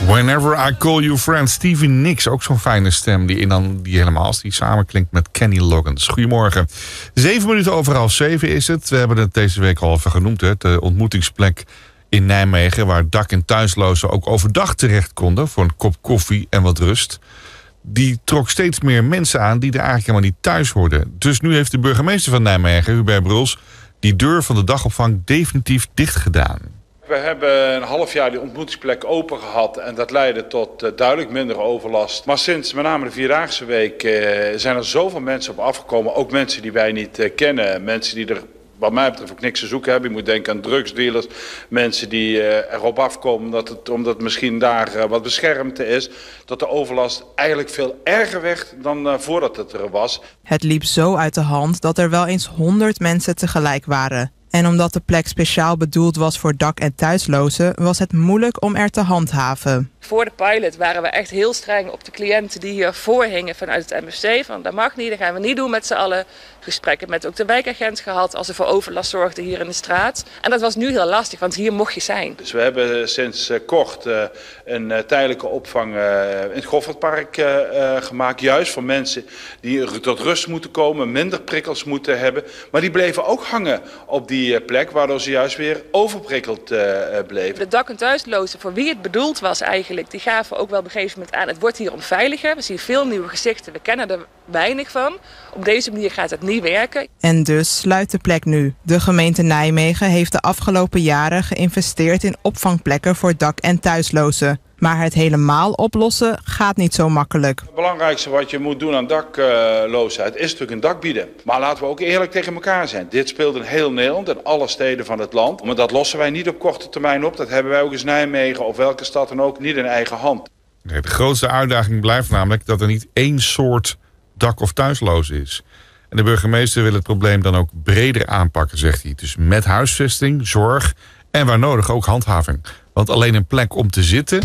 Whenever I Call You Friend. Stevie Nicks, ook zo'n fijne stem die helemaal als die samenklinkt met Kenny Loggins. Goedemorgen. 7 minuten over 6:30 is het. We hebben het deze week al even genoemd. Hè? De ontmoetingsplek in Nijmegen, waar dak- en thuislozen ook overdag terecht konden voor een kop koffie en wat rust. Die trok steeds meer mensen aan die er eigenlijk helemaal niet thuis hoorden. Dus nu heeft de burgemeester van Nijmegen, Hubert Bruls, die deur van de dagopvang definitief dicht gedaan. We hebben een half jaar die ontmoetingsplek open gehad en dat leidde tot duidelijk minder overlast. Maar sinds met name de Vierdaagse week zijn er zoveel mensen op afgekomen. Ook mensen die wij niet kennen. Mensen die er wat mij betreft ook niks te zoeken hebben. Je moet denken aan drugsdealers. Mensen die erop afkomen omdat het misschien daar wat beschermd is. Dat de overlast eigenlijk veel erger werd dan voordat het er was. Het liep zo uit de hand dat er wel eens 100 mensen tegelijk waren. En omdat de plek speciaal bedoeld was voor dak- en thuislozen, was het moeilijk om er te handhaven. Voor de pilot waren we echt heel streng op de cliënten die hier voorhingen vanuit het MFC. Van dat mag niet, dat gaan we niet doen met z'n allen. Gesprekken met ook de wijkagent gehad als ze voor overlast zorgden hier in de straat. En dat was nu heel lastig, want hier mocht je zijn. Dus we hebben sinds kort een tijdelijke opvang in het Goffertpark gemaakt. Juist voor mensen die tot rust moeten komen, minder prikkels moeten hebben. Maar die bleven ook hangen op die plek, waardoor ze juist weer overprikkeld bleven. De dak- en thuislozen, voor wie het bedoeld was eigenlijk, die gaven ook wel op een gegeven moment aan. Het wordt hier onveiliger, we zien veel nieuwe gezichten, we kennen er weinig van. Op deze manier gaat het niet werken. En dus sluit de plek nu. De gemeente Nijmegen heeft de afgelopen jaren geïnvesteerd in opvangplekken voor dak- en thuislozen. Maar het helemaal oplossen gaat niet zo makkelijk. Het belangrijkste wat je moet doen aan dakloosheid is natuurlijk een dak bieden. Maar laten we ook eerlijk tegen elkaar zijn. Dit speelt in heel Nederland, in alle steden van het land. Maar dat lossen wij niet op korte termijn op. Dat hebben wij ook als Nijmegen of welke stad dan ook niet in eigen hand. Nee, de grootste uitdaging blijft namelijk dat er niet één soort dak- of thuisloos is. En de burgemeester wil het probleem dan ook breder aanpakken, zegt hij. Dus met huisvesting, zorg en waar nodig ook handhaving. Want alleen een plek om te zitten,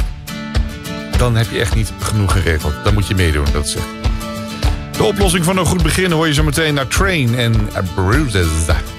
dan heb je echt niet genoeg geregeld. Dan moet je meedoen, dat zegt hij. De oplossing van een goed begin hoor je zo meteen naar Train en Bruises.